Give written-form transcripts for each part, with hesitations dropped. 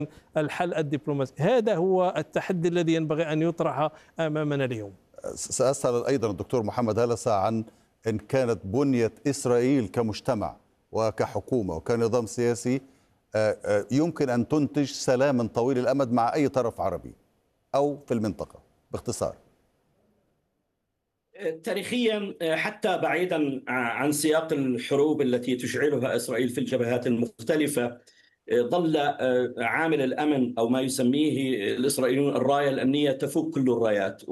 الحل الدبلوماسي. هذا هو التحدي الذي ينبغي أن يطرح أمامنا اليوم. سأسأل أيضا الدكتور محمد هلسة عن إن كانت بنية إسرائيل كمجتمع وكحكومة وكنظام سياسي يمكن أن تنتج سلاما طويل الأمد مع أي طرف عربي أو في المنطقة باختصار. تاريخيا حتى بعيدا عن سياق الحروب التي تشعلها إسرائيل في الجبهات المختلفة، ظل عامل الأمن أو ما يسميه الإسرائيليون الراية الأمنية تفوق كل الرايات.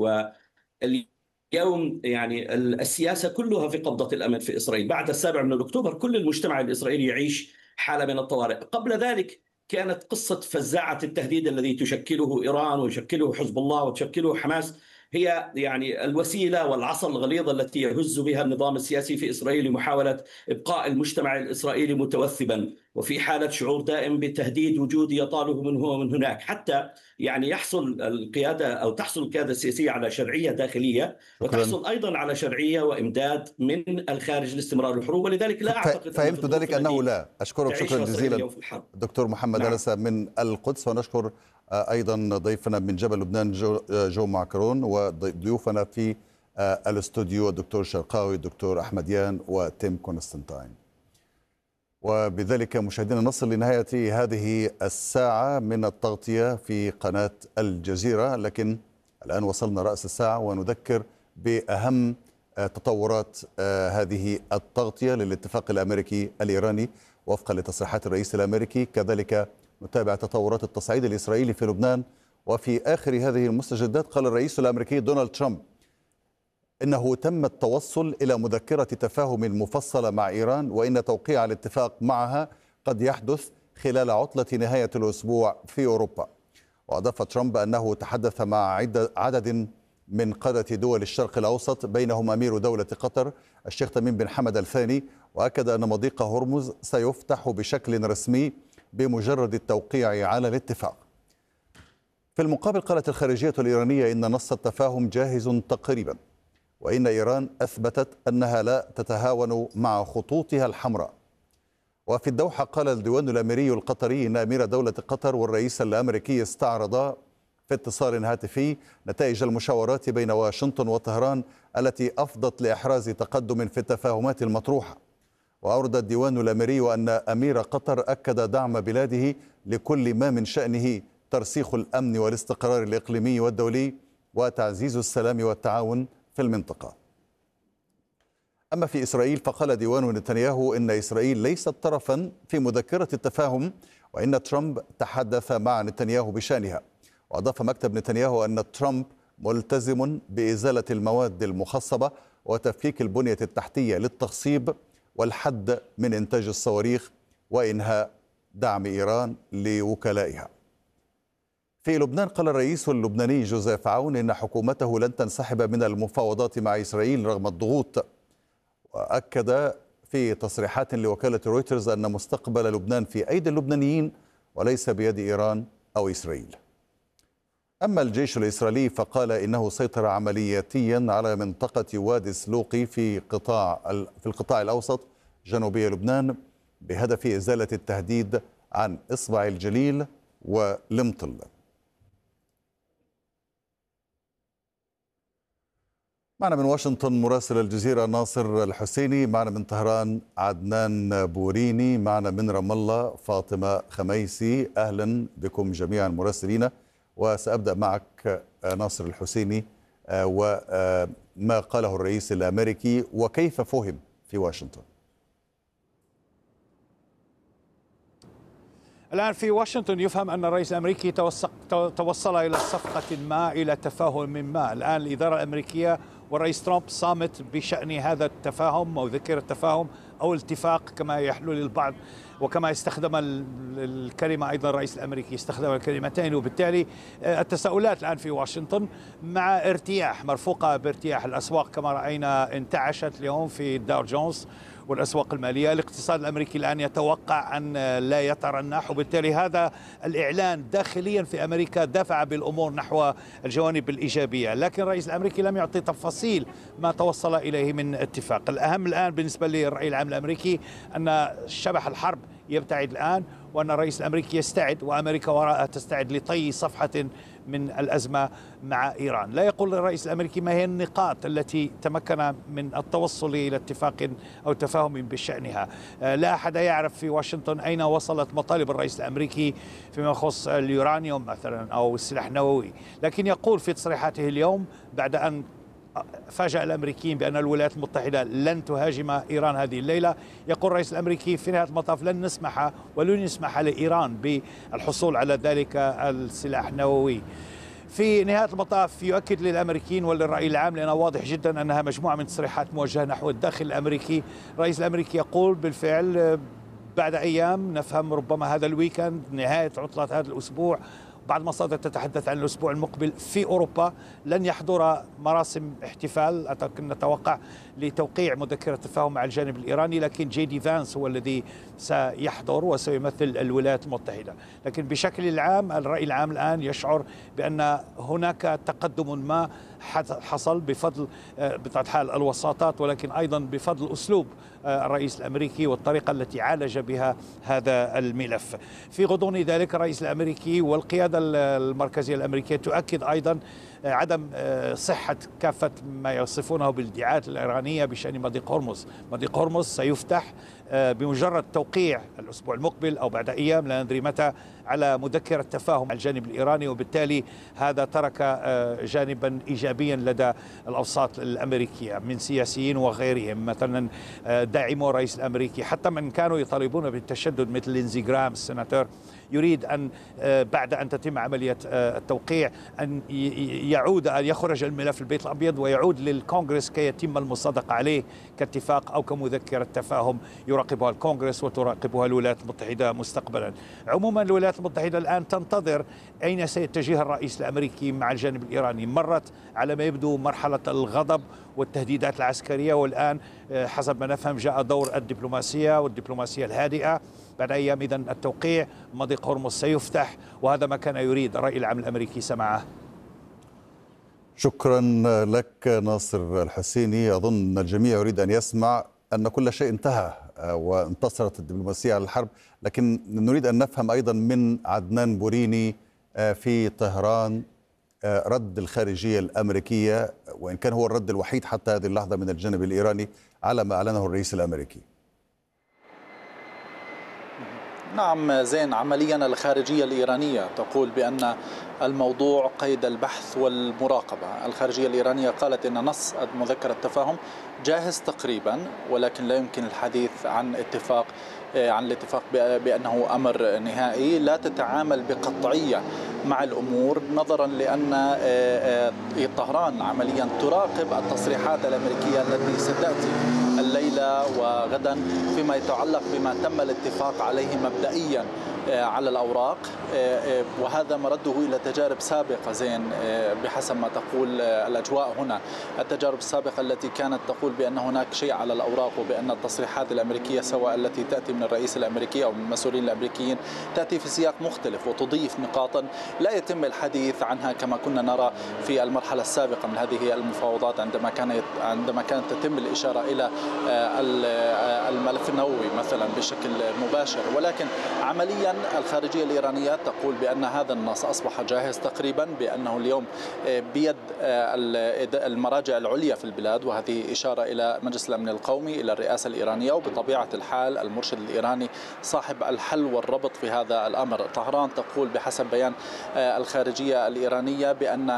واليوم يعني السياسة كلها في قبضة الأمن في إسرائيل. بعد 7 أكتوبر كل المجتمع الإسرائيلي يعيش حالة من الطوارئ. قبل ذلك كانت قصة فزاعة التهديد الذي تشكله إيران ويشكله حزب الله وتشكله حماس هي يعني الوسيلة والعصا الغليظة التي يهز بها النظام السياسي في إسرائيل لمحاولة إبقاء المجتمع الإسرائيلي متوثبا وفي حالة شعور دائم بتهديد وجودي يطاله من هنا ومن هناك، حتى يعني يحصل القيادة أو تحصل القيادة السياسية على شرعية داخلية وتحصل أيضا على شرعية وإمداد من الخارج لاستمرار الحروب. ولذلك لا أعتقد فهمت ذلك أنه لا. أشكرك شكرا جزيلا دكتور محمد هلسة من القدس، ونشكر أيضا ضيفنا من جبل لبنان جو معكرون، وضيوفنا في الاستوديو الدكتور شرقاوي الدكتور أحمد يان وتيم كونستانتاين. وبذلك مشاهدينا نصل لنهاية هذه الساعة من التغطية في قناة الجزيرة، لكن الآن وصلنا رأس الساعة ونذكر بأهم تطورات هذه التغطية للاتفاق الأمريكي الإيراني وفقا لتصريحات الرئيس الأمريكي. كذلك نتابع تطورات التصعيد الإسرائيلي في لبنان. وفي آخر هذه المستجدات قال الرئيس الأمريكي دونالد ترامب إنه تم التوصل إلى مذكرة تفاهم مفصلة مع إيران، وإن توقيع الاتفاق معها قد يحدث خلال عطلة نهاية الأسبوع في أوروبا. وأضاف ترامب أنه تحدث مع عدد من قادة دول الشرق الأوسط بينهم أمير دولة قطر الشيخ تميم بن حمد الثاني، وأكد أن مضيق هرمز سيفتح بشكل رسمي بمجرد التوقيع على الاتفاق. في المقابل قالت الخارجية الإيرانية إن نص التفاهم جاهز تقريبا، وإن إيران أثبتت أنها لا تتهاون مع خطوطها الحمراء. وفي الدوحة قال الديوان الأميري القطري إن أمير دولة قطر والرئيس الأمريكي استعرضا في اتصال هاتفي نتائج المشاورات بين واشنطن وطهران التي أفضت لإحراز تقدم في التفاهمات المطروحة. وأورد الديوان الأميري أن أمير قطر أكد دعم بلاده لكل ما من شأنه ترسيخ الأمن والاستقرار الإقليمي والدولي وتعزيز السلام والتعاون في المنطقة. أما في إسرائيل فقال ديوان نتنياهو إن إسرائيل ليست طرفا في مذكرة التفاهم، وإن ترامب تحدث مع نتنياهو بشأنها. وأضاف مكتب نتنياهو أن ترامب ملتزم بإزالة المواد المخصبة وتفكيك البنية التحتية للتخصيب والحد من إنتاج الصواريخ وإنهاء دعم إيران لوكلائها. في لبنان قال الرئيس اللبناني جوزيف عون إن حكومته لن تنسحب من المفاوضات مع إسرائيل رغم الضغوط. وأكد في تصريحات لوكالة رويترز أن مستقبل لبنان في أيدي اللبنانيين وليس بيد إيران أو إسرائيل. أما الجيش الإسرائيلي فقال إنه سيطر عملياتيا على منطقة وادي سلوقي في القطاع الأوسط جنوبي لبنان بهدف إزالة التهديد عن إصبع الجليل ولمطل. معنا من واشنطن مراسل الجزيرة ناصر الحسيني، معنا من طهران عدنان بوريني، معنا من رام الله فاطمة خميسي. أهلا بكم جميعا مراسلين. وسأبدأ معك ناصر الحسيني، وما قاله الرئيس الأمريكي وكيف فهم في واشنطن. الآن في واشنطن يفهم أن الرئيس الأمريكي توصل إلى صفقة ما، إلى تفاهم ما. الآن الإدارة الأمريكية والرئيس ترامب صامت بشأن هذا التفاهم أو ذكر التفاهم أو الاتفاق كما يحلو للبعض، وكما استخدم الكلمة أيضا الرئيس الأمريكي استخدم الكلمتين. وبالتالي التساؤلات الآن في واشنطن مع ارتياح مرفوقة بارتياح. الأسواق كما رأينا انتعشت اليوم في الداو جونز والأسواق المالية. الاقتصاد الأمريكي الآن يتوقع أن لا يترنح، وبالتالي هذا الإعلان داخليا في أمريكا دفع بالأمور نحو الجوانب الإيجابية. لكن الرئيس الأمريكي لم يعطي تفاصيل ما توصل إليه من اتفاق. الأهم الآن بالنسبة للرأي العام الأمريكي أن شبح الحرب يبتعد الآن، وأن الرئيس الأمريكي يستعد وأمريكا وراءه تستعد لطي صفحة من الأزمة مع إيران. لا يقول الرئيس الأمريكي ما هي النقاط التي تمكن من التوصل إلى اتفاق أو تفاهم بشأنها. لا أحد يعرف في واشنطن أين وصلت مطالب الرئيس الأمريكي فيما يخص اليورانيوم مثلا أو السلاح النووي، لكن يقول في تصريحاته اليوم بعد أن فاجأ الأمريكيين بأن الولايات المتحدة لن تهاجم إيران هذه الليلة، يقول الرئيس الأمريكي في نهاية المطاف لن نسمح ولن يسمح لإيران بالحصول على ذلك السلاح النووي. في نهاية المطاف يؤكد للأمريكيين وللرأي العام، لأنه واضح جدا أنها مجموعة من تصريحات موجهة نحو الداخل الأمريكي. الرئيس الأمريكي يقول بالفعل بعد أيام نفهم ربما هذا الويكند نهاية عطلة هذا الأسبوع، بعض مصادر تتحدث عن الأسبوع المقبل في أوروبا لن يحضر مراسم احتفال نتوقع لتوقيع مذكرة تفاهم مع الجانب الإيراني، لكن جي دي فانس هو الذي سيحضر وسيمثل الولايات المتحدة. لكن بشكل عام الرأي العام الآن يشعر بأن هناك تقدم ما حصل بفضل بطبيعة الحال الوساطات، ولكن أيضا بفضل أسلوب الرئيس الأمريكي والطريقة التي عالج بها هذا الملف. في غضون ذلك الرئيس الأمريكي والقيادة المركزية الأمريكية تؤكد أيضا عدم صحة كافة ما يصفونه بالادعاءات الإيرانية بشأن مضيق هرمز. مضيق هرمز سيفتح بمجرد توقيع الأسبوع المقبل أو بعد أيام لا ندري متى على مذكرة تفاهم مع الجانب الإيراني، وبالتالي هذا ترك جانبا إيجابيا لدى الأوساط الأمريكية من سياسيين وغيرهم، مثلا داعمو الرئيس الأمريكي حتى من كانوا يطالبون بالتشدد مثل لينزي جرام السناتور يريد أن بعد أن تتم عملية التوقيع أن يعود أن يخرج الملف البيت الأبيض ويعود للكونغرس كي يتم المصادقة عليه كاتفاق أو كمذكرة تفاهم يراقبها الكونغرس وتراقبها الولايات المتحدة مستقبلا. عموما الولايات المتحدة الآن تنتظر أين سيتجه الرئيس الأمريكي مع الجانب الإيراني. مرت على ما يبدو مرحلة الغضب والتهديدات العسكرية، والآن حسب ما نفهم جاء دور الدبلوماسية والدبلوماسية الهادئة. بعد أيام إذن التوقيع مضيق هرمز سيفتح، وهذا ما كان يريد الرأي العام الأمريكي سماعه. شكرا لك ناصر الحسيني. أظن الجميع يريد أن يسمع أن كل شيء انتهى وانتصرت الدبلوماسية على الحرب، لكن نريد أن نفهم أيضا من عدنان بوريني في طهران رد الخارجية الأمريكية، وإن كان هو الرد الوحيد حتى هذه اللحظة من الجانب الإيراني على ما أعلنه الرئيس الأمريكي. نعم زين، عمليا الخارجية الإيرانية تقول بأن الموضوع قيد البحث والمراقبة. الخارجية الإيرانية قالت أن نص مذكرة التفاهم جاهز تقريبا، ولكن لا يمكن الحديث عن الاتفاق بأنه أمر نهائي. لا تتعامل بقطعية مع الأمور نظرا لأن طهران عمليا تراقب التصريحات الأمريكية التي ستأتي الليلة وغدا فيما يتعلق بما تم الاتفاق عليه مبدئيا على الأوراق، وهذا مرده إلى تجارب سابقة زين بحسب ما تقول الأجواء هنا. التجارب السابقة التي كانت تقول بأن هناك شيء على الأوراق وبأن التصريحات الأمريكية سواء التي تأتي من الرئيس الأمريكي أو من المسؤولين الأمريكيين تأتي في سياق مختلف وتضيف نقاطا لا يتم الحديث عنها كما كنا نرى في المرحلة السابقة من هذه المفاوضات عندما كانت تتم الإشارة إلى الملف النووي مثلا بشكل مباشر. ولكن عمليا الخارجية الإيرانية تقول بأن هذا النص أصبح جاهز تقريبا، بأنه اليوم بيد المراجع العليا في البلاد، وهذه إشارة إلى مجلس الأمن القومي إلى الرئاسة الإيرانية، وبطبيعة الحال المرشد الإيراني صاحب الحل والربط في هذا الأمر. طهران تقول بحسب بيان الخارجية الإيرانية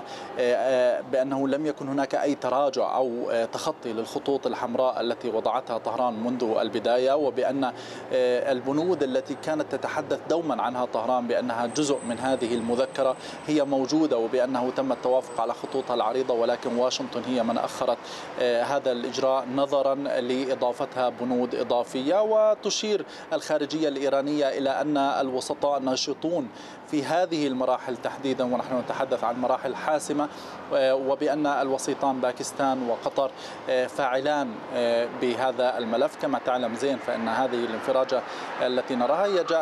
بأنه لم يكن هناك أي تراجع أو تخطي للخطوط الحمراء التي وضعتها طهران منذ البداية، وبأن البنود التي كانت تتحدث دوما عنها طهران بأنها جزء من هذه المذكرة هي موجودة، وبأنه تم التوافق على خطوطها العريضة، ولكن واشنطن هي من أخرت هذا الإجراء نظرا لإضافتها بنود إضافية. وتشير الخارجية الإيرانية إلى أن الوسطاء ناشطون في هذه المراحل تحديدا، ونحن نتحدث عن مراحل حاسمة، وبأن الوسيطان باكستان وقطر فاعلان بهذا الملف. كما تعلم زين فإن هذه الانفراجة التي نراها هي جاءت بعد زيارة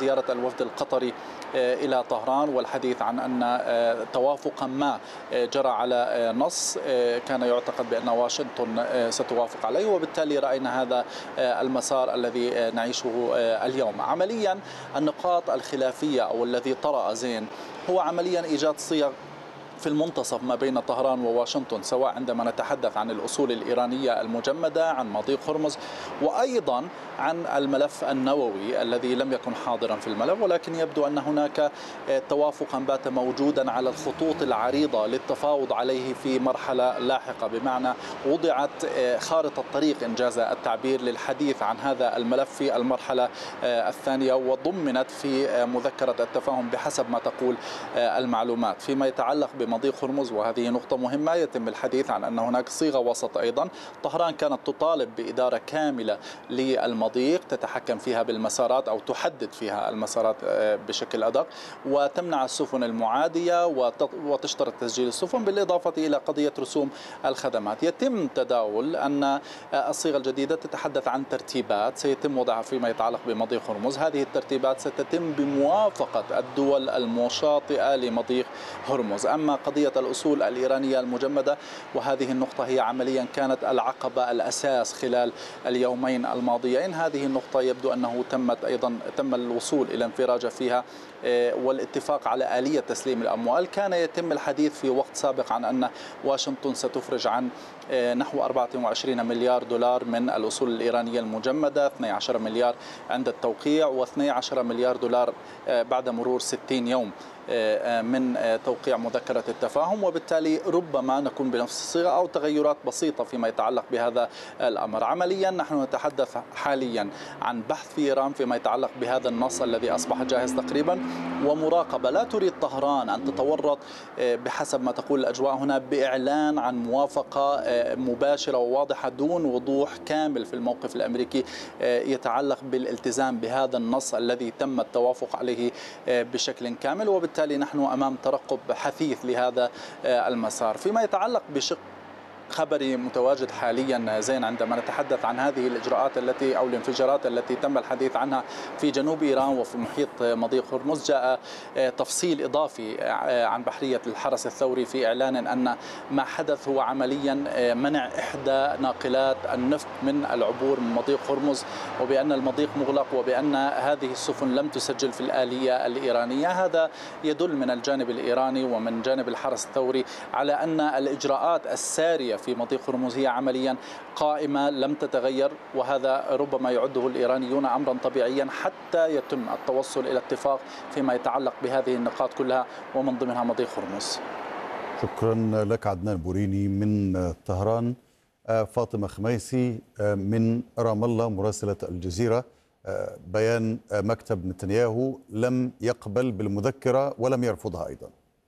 زيارة الوفد القطري إلى طهران والحديث عن أن توافقا ما جرى على نص كان يعتقد بأن واشنطن ستوافق عليه، وبالتالي رأينا هذا المسار الذي نعيشه اليوم. عمليا النقاط الخلافية أو الذي طرأ زين هو عمليا إيجاد صيغ في المنتصف ما بين طهران وواشنطن، سواء عندما نتحدث عن الأصول الإيرانية المجمدة، عن مضيق هرمز، وأيضا عن الملف النووي الذي لم يكن حاضرا في الملف، ولكن يبدو أن هناك توافقا بات موجودا على الخطوط العريضة للتفاوض عليه في مرحلة لاحقة، بمعنى وضعت خارطة طريق إنجاز التعبير للحديث عن هذا الملف في المرحلة الثانية، وضمنت في مذكرة التفاهم بحسب ما تقول المعلومات. فيما يتعلق بمضيق هرمز، وهذه نقطة مهمة، يتم الحديث عن أن هناك صيغة وسط أيضا. طهران كانت تطالب بإدارة كاملة للمضيق تتحكم فيها بالمسارات أو تحدد فيها المسارات بشكل أدق، وتمنع السفن المعادية وتشترط تسجيل السفن، بالإضافة إلى قضية رسوم الخدمات. يتم تداول أن الصيغة الجديدة تتحدث عن ترتيبات سيتم وضعها فيما يتعلق بمضيق هرمز. هذه الترتيبات ستتم بموافقة الدول المشاطئة لمضيق هرمز. أما قضية الأصول الإيرانية المجمدة، وهذه النقطة هي عمليا كانت العقبة الأساس خلال اليومين الماضيين، هذه النقطة يبدو أنه تم الوصول إلى انفراجة فيها والاتفاق على آلية تسليم الأموال. كان يتم الحديث في وقت سابق عن أن واشنطن ستفرج عن نحو 24 مليار دولار من الأصول الإيرانية المجمدة، 12 مليار عند التوقيع، و12 مليار دولار بعد مرور 60 يوم من توقيع مذكرة التفاهم، وبالتالي ربما نكون بنفس الصيغة أو تغيرات بسيطة فيما يتعلق بهذا الأمر. عمليا نحن نتحدث حاليا عن بحث في إيران فيما يتعلق بهذا النص الذي أصبح جاهز تقريبا، ومراقبة. لا تريد طهران أن تتورط بحسب ما تقول الأجواء هنا بإعلان عن موافقة مباشرة وواضحة دون وضوح كامل في الموقف الأمريكي يتعلق بالالتزام بهذا النص الذي تم التوافق عليه بشكل كامل، وبالتالي نحن أمام ترقب حثيث لهذا المسار. فيما يتعلق بشق خبري متواجد حاليا زين، عندما نتحدث عن هذه الإجراءات التي أو الانفجارات التي تم الحديث عنها في جنوب إيران وفي محيط مضيق هرمز، جاء تفصيل إضافي عن بحرية الحرس الثوري في إعلان أن ما حدث هو عمليا منع إحدى ناقلات النفط من العبور من مضيق هرمز، وبأن المضيق مغلق، وبأن هذه السفن لم تسجل في الآلية الإيرانية. هذا يدل من الجانب الإيراني ومن جانب الحرس الثوري على أن الإجراءات السارية في مضيق هرمز هي عمليا قائمة لم تتغير، وهذا ربما يعده الإيرانيون أمرا طبيعيا حتى يتم التوصل إلى اتفاق فيما يتعلق بهذه النقاط كلها ومن ضمنها مضيق هرمز. شكرا لك عدنان بوريني من طهران. فاطمة خميسي من رام الله مراسلة الجزيرة، بيان مكتب نتنياهو لم يقبل بالمذكرة ولم يرفضها أيضا.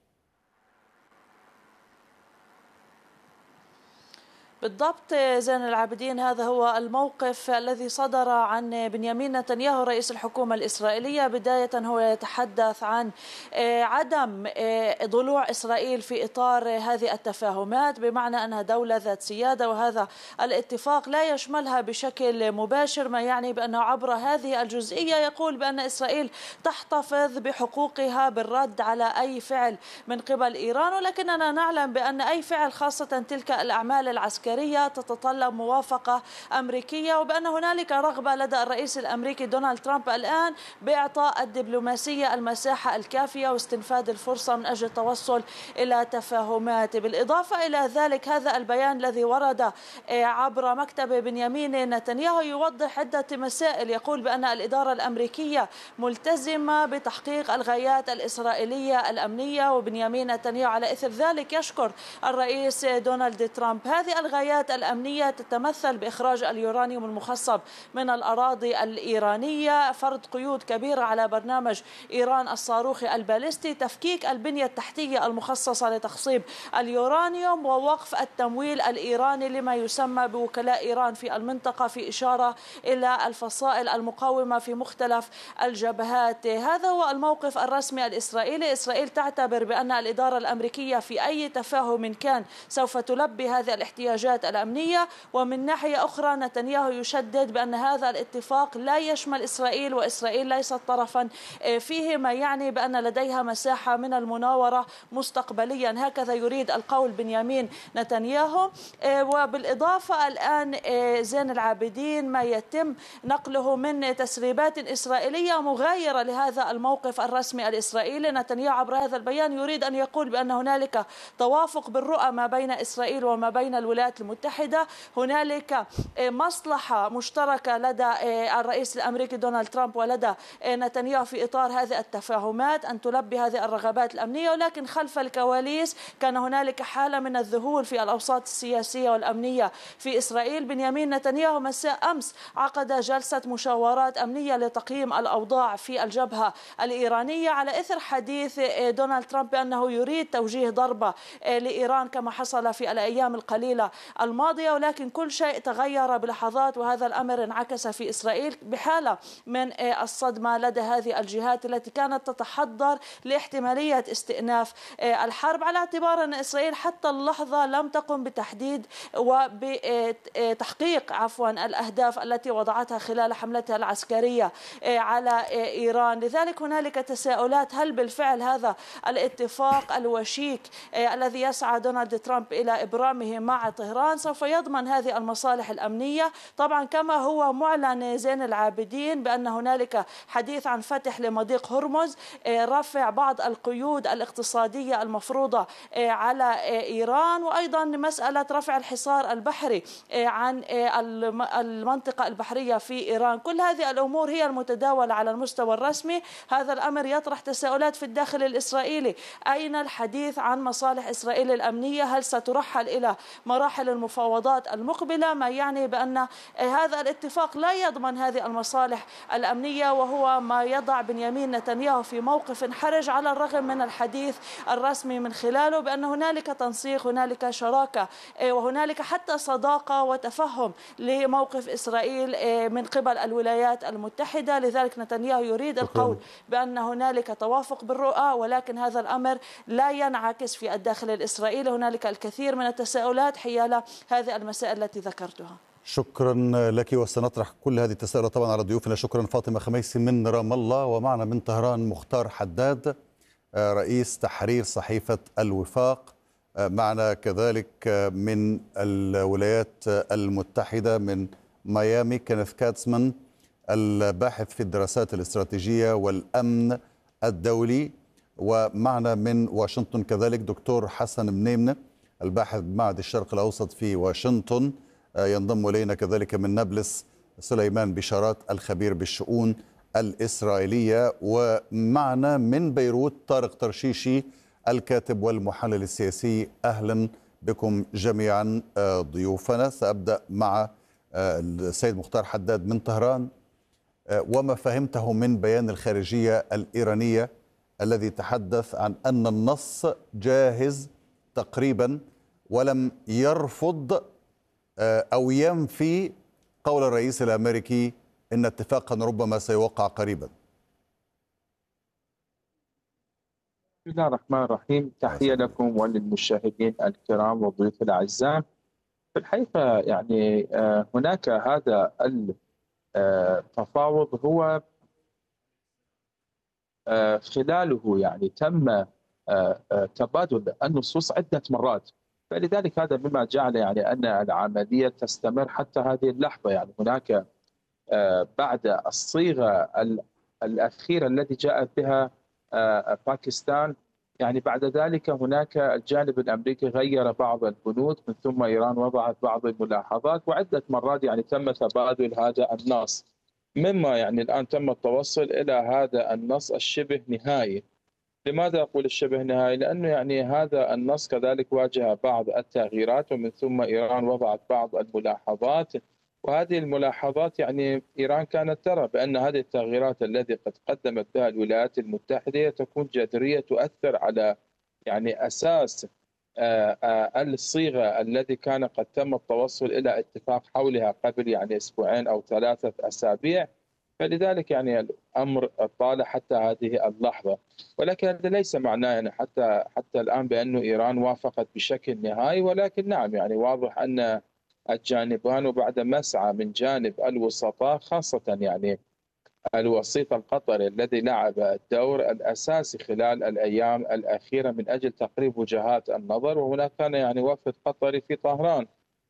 بالضبط زين العابدين، هذا هو الموقف الذي صدر عن بنيامين نتنياهو رئيس الحكومة الإسرائيلية. بداية هو يتحدث عن عدم ضلوع إسرائيل في إطار هذه التفاهمات، بمعنى أنها دولة ذات سيادة، وهذا الاتفاق لا يشملها بشكل مباشر، ما يعني بأنه عبر هذه الجزئية يقول بأن إسرائيل تحتفظ بحقوقها بالرد على أي فعل من قبل إيران، ولكننا نعلم بأن أي فعل، خاصة تلك الأعمال العسكرية، تتطلب موافقة أمريكية، وبأن هنالك رغبة لدى الرئيس الأمريكي دونالد ترامب الآن بإعطاء الدبلوماسية المساحة الكافية واستنفاذ الفرصة من أجل التوصل إلى تفاهمات. بالإضافة إلى ذلك، هذا البيان الذي ورد عبر مكتب بنيامين نتنياهو يوضح عدة مسائل. يقول بأن الإدارة الأمريكية ملتزمة بتحقيق الغايات الإسرائيلية الأمنية، وبنيامين نتنياهو على إثر ذلك يشكر الرئيس دونالد ترامب. هذه الغايات الأمنية تتمثل بإخراج اليورانيوم المخصب من الأراضي الإيرانية، فرض قيود كبيرة على برنامج إيران الصاروخي الباليستي، تفكيك البنية التحتية المخصصة لتخصيب اليورانيوم، ووقف التمويل الإيراني لما يسمى بوكلاء إيران في المنطقة، في إشارة إلى الفصائل المقاومة في مختلف الجبهات. هذا هو الموقف الرسمي الإسرائيلي. إسرائيل تعتبر بأن الإدارة الأمريكية في أي تفاهم كان سوف تلبي هذه الاحتياجات الاستراتيجيات الأمنية. ومن ناحية أخرى نتنياهو يشدد بأن هذا الاتفاق لا يشمل إسرائيل، وإسرائيل ليست طرفا فيه، ما يعني بأن لديها مساحة من المناورة مستقبليا. هكذا يريد القول بنيامين نتنياهو. وبالإضافة الآن زين العابدين ما يتم نقله من تسريبات إسرائيلية مغايرة لهذا الموقف الرسمي الإسرائيلي. نتنياهو عبر هذا البيان يريد أن يقول بأن هنالك توافق بالرؤى ما بين إسرائيل وما بين الولايات المتحدة. هنالك مصلحة مشتركة لدى الرئيس الأمريكي دونالد ترامب ولدى نتنياهو في إطار هذه التفاهمات أن تلبي هذه الرغبات الأمنية، ولكن خلف الكواليس كان هنالك حالة من الذهول في الأوساط السياسية والأمنية في إسرائيل. بنيامين نتنياهو مساء أمس عقد جلسة مشاورات أمنية لتقييم الأوضاع في الجبهة الإيرانية على إثر حديث دونالد ترامب بأنه يريد توجيه ضربة لإيران كما حصل في الأيام القليلة الماضية، ولكن كل شيء تغير بلحظات، وهذا الأمر انعكس في إسرائيل بحالة من الصدمة لدى هذه الجهات التي كانت تتحضر لاحتمالية استئناف الحرب، على اعتبار أن إسرائيل حتى اللحظة لم تقم بتحديد وبتحقيق الأهداف التي وضعتها خلال حملتها العسكرية على إيران. لذلك هنالك تساؤلات، هل بالفعل هذا الاتفاق الوشيك الذي يسعى دونالد ترامب إلى إبرامه مع طهران سوف يضمن هذه المصالح الأمنية؟ طبعا كما هو معلن زين العابدين بأن هنالك حديث عن فتح لمضيق هرمز، رفع بعض القيود الاقتصادية المفروضة على إيران، وأيضا مسألة رفع الحصار البحري عن المنطقة البحرية في إيران. كل هذه الأمور هي المتداولة على المستوى الرسمي. هذا الأمر يطرح تساؤلات في الداخل الإسرائيلي. أين الحديث عن مصالح إسرائيل الأمنية؟ هل سترحل إلى مراحل المفاوضات المقبلة؟ ما يعني بأن هذا الاتفاق لا يضمن هذه المصالح الأمنية، وهو ما يضع بنيامين نتنياهو في موقف حرج على الرغم من الحديث الرسمي من خلاله بأن هنالك تنسيق، هنالك شراكة، وهنالك حتى صداقة وتفهم لموقف إسرائيل من قبل الولايات المتحدة. لذلك نتنياهو يريد القول بأن هنالك توافق بالرؤى، ولكن هذا الأمر لا ينعكس في الداخل الإسرائيلي. هنالك الكثير من التساؤلات حيال هذه المسائل التي ذكرتها. شكرا لك، وسنطرح كل هذه التساؤلات طبعا على ضيوفنا. شكرا فاطمة خميسي من رام الله، ومعنا من طهران مختار حداد رئيس تحرير صحيفة الوفاق. معنا كذلك من الولايات المتحدة من ميامي كينيث كاتسمان الباحث في الدراسات الاستراتيجية والأمن الدولي. ومعنا من واشنطن كذلك دكتور حسن منيمنة الباحث بمعهد الشرق الأوسط في واشنطن. ينضم إلينا كذلك من نابلس سليمان بشارات الخبير بالشؤون الإسرائيلية. ومعنا من بيروت طارق ترشيشي الكاتب والمحلل السياسي. أهلا بكم جميعا ضيوفنا. سأبدأ مع السيد مختار حداد من طهران، وما فهمته من بيان الخارجية الإيرانية الذي تحدث عن أن النص جاهز تقريبا، ولم يرفض أو ينفي قول الرئيس الأمريكي إن اتفاقا ربما سيوقع قريبا. بسم الله الرحمن الرحيم. تحية لكم وللمشاهدين الكرام والضيوف الأعزاء. في الحقيقة يعني هناك هذا التفاوض هو خلاله يعني تم تبادل النصوص عدة مرات، فلذلك هذا مما جعل يعني أن العملية تستمر حتى هذه اللحظة. يعني هناك بعد الصيغة الأخيرة التي جاءت بها باكستان، يعني بعد ذلك هناك الجانب الأمريكي غير بعض البنود، من ثم إيران وضعت بعض الملاحظات، وعدة مرات يعني تم تبادل هذا النص، مما يعني الآن تم التوصل إلى هذا النص الشبه نهائي. لماذا أقول الشبه نهائي؟ لأنه يعني هذا النص كذلك واجه بعض التغييرات، ومن ثم إيران وضعت بعض الملاحظات، وهذه الملاحظات يعني إيران كانت ترى بأن هذه التغييرات التي قد قدمت بها الولايات المتحدة تكون جذرية تؤثر على يعني أساس الصيغة التي كان قد تم التوصل إلى اتفاق حولها قبل يعني أسبوعين أو 3 أسابيع. فلذلك يعني الأمر طال حتى هذه اللحظة. ولكن هذا ليس معناه يعني حتى الآن بأن إيران وافقت بشكل نهائي، ولكن نعم يعني واضح أن الجانبان وبعد مسعى من جانب الوسطاء، خاصة يعني الوسيط القطري الذي لعب الدور الأساسي خلال الأيام الأخيرة من أجل تقريب وجهات النظر. وهناك كان يعني وفد قطري في طهران،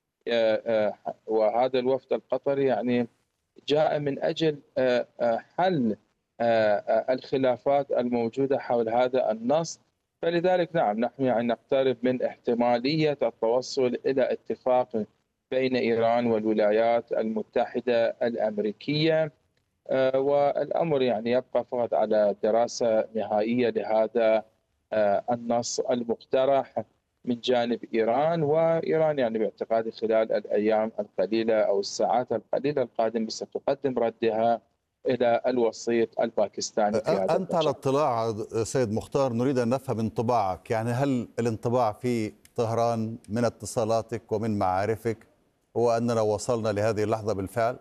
وهذا الوفد القطري يعني جاء من أجل حل الخلافات الموجودة حول هذا النص. فلذلك نعم نحن يعني نقترب من احتمالية التوصل إلى اتفاق بين إيران والولايات المتحدة الأمريكية، والأمر يعني يبقى فقط على دراسة نهائية لهذا النص المقترح من جانب إيران. وإيران يعني باعتقادي خلال الأيام القليلة أو الساعات القليلة القادمة ستقدم ردها إلى الوسيط الباكستاني في هذا أنت على اطلاع سيد مختار، نريد أن نفهم انطباعك، يعني هل الانطباع في طهران من اتصالاتك ومن معارفك هو أننا وصلنا لهذه اللحظة بالفعل؟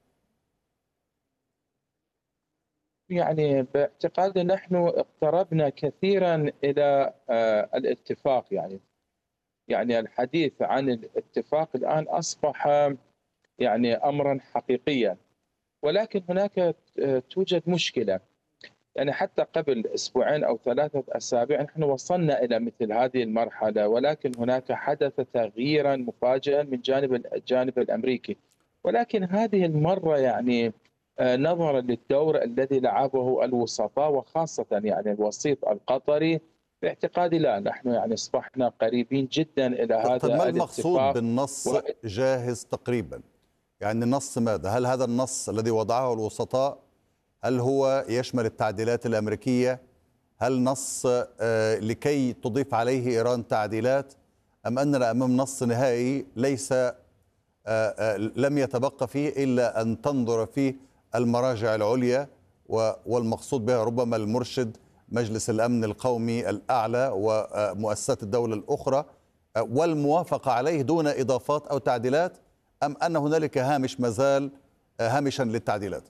يعني باعتقادي نحن اقتربنا كثيرا إلى الاتفاق. يعني الحديث عن الاتفاق الآن أصبح يعني أمرا حقيقيا، ولكن هناك توجد مشكلة. يعني حتى قبل أسبوعين أو 3 أسابيع نحن وصلنا إلى مثل هذه المرحلة، ولكن هناك حدث تغييرا مفاجئا من الجانب الأمريكي. ولكن هذه المرة يعني نظرا للدور الذي لعبه الوسطاء وخاصة يعني الوسيط القطري، باعتقادي لا، نحن يعني أصبحنا قريبين جدا إلى هذا طيب ما المقصود الاتفاق بالنص جاهز تقريبا؟ يعني النص ماذا؟ هل هذا النص الذي وضعه الوسطاء هل هو يشمل التعديلات الأمريكية؟ هل نص لكي تضيف عليه إيران تعديلات، أم أننا أمام نص نهائي ليس لم يتبقى فيه إلا أن تنظر فيه المراجع العليا، والمقصود بها ربما المرشد مجلس الأمن القومي الأعلى ومؤسسات الدولة الأخرى، والموافقة عليه دون إضافات أو تعديلات، أم أن هنالك هامش مازال هامشا للتعديلات؟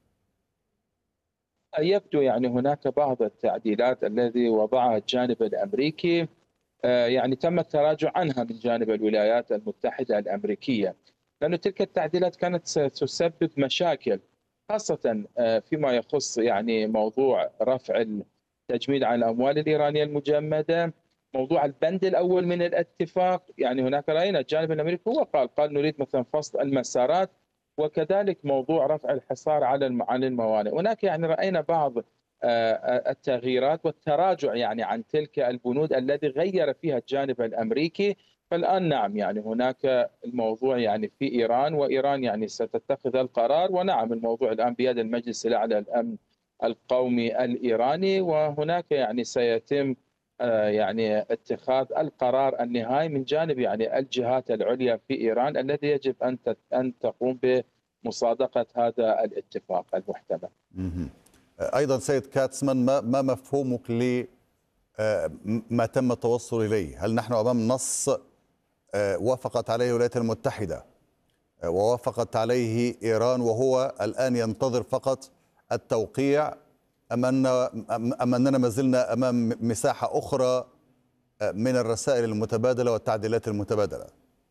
يبدو يعني هناك بعض التعديلات التي وضعها الجانب الأمريكي يعني تم التراجع عنها من جانب الولايات المتحدة الأمريكية، لأن تلك التعديلات كانت ستسبب مشاكل، خاصة فيما يخص يعني موضوع رفع التجميد عن الأموال الإيرانية المجمدة، موضوع البند الأول من الاتفاق. يعني هناك رأينا الجانب الأمريكي هو قال نريد مثلا فصل المسارات، وكذلك موضوع رفع الحصار على الموانئ. هناك يعني رأينا بعض التغييرات والتراجع يعني عن تلك البنود الذي غير فيها الجانب الأمريكي. فالآن نعم يعني هناك الموضوع يعني في إيران، وإيران يعني ستتخذ القرار. ونعم الموضوع الآن بيد المجلس الأعلى للأمن القومي الإيراني، وهناك يعني سيتم يعني اتخاذ القرار النهائي من جانب يعني الجهات العليا في إيران الذي يجب أن تقوم بمصادقة هذا الاتفاق المحتمل. أيضا سيد كاتسمان، ما مفهومك لما تم التوصل إليه؟ هل نحن أمام نص وافقت عليه الولايات المتحدة ووافقت عليه إيران وهو الآن ينتظر فقط التوقيع، أم أننا ما زلنا أمام مساحة أخرى من الرسائل المتبادلة والتعديلات المتبادلة؟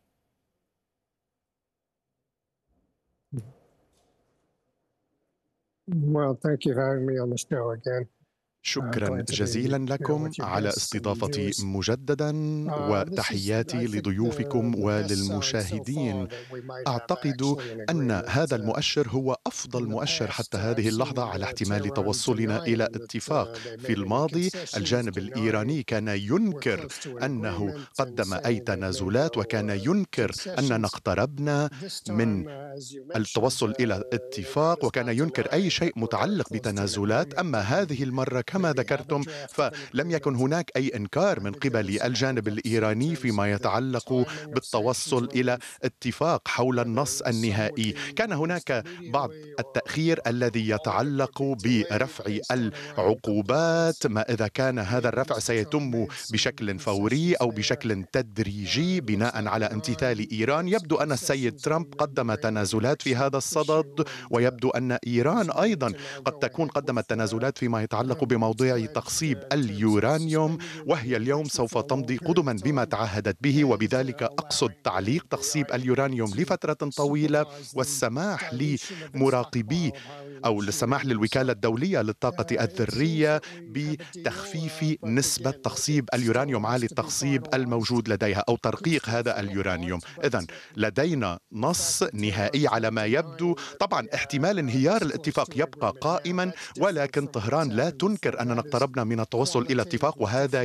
Well, thank you for having me on the show again. شكرا جزيلا لكم على استضافتي مجددا، وتحياتي لضيوفكم وللمشاهدين. أعتقد أن هذا المؤشر هو أفضل مؤشر حتى هذه اللحظة على احتمال توصلنا إلى اتفاق. في الماضي الجانب الإيراني كان ينكر أنه قدم أي تنازلات، وكان ينكر أننا اقتربنا من التوصل إلى اتفاق، وكان ينكر أي شيء متعلق بتنازلات. أما هذه المرة وكما ذكرتم فلم يكن هناك أي إنكار من قبل الجانب الإيراني فيما يتعلق بالتوصل إلى اتفاق حول النص النهائي. كان هناك بعض التأخير الذي يتعلق برفع العقوبات، ما إذا كان هذا الرفع سيتم بشكل فوري أو بشكل تدريجي بناء على امتثال إيران. يبدو أن السيد ترامب قدم تنازلات في هذا الصدد، ويبدو أن إيران أيضا قد تكون قدمت تنازلات فيما يتعلق بموضوع تخصيب اليورانيوم، وهي اليوم سوف تمضي قدما بما تعهدت به، وبذلك أقصد تعليق تخصيب اليورانيوم لفترة طويلة والسماح لمراقبي أو السماح للوكالة الدولية للطاقة الذرية بتخفيف نسبة تخصيب اليورانيوم عالي التخصيب الموجود لديها أو ترقيق هذا اليورانيوم. إذن لدينا نص نهائي على ما يبدو. طبعا احتمال انهيار الاتفاق يبقى قائما، ولكن طهران لا تنكر أننا اقتربنا من التوصل إلى اتفاق، وهذا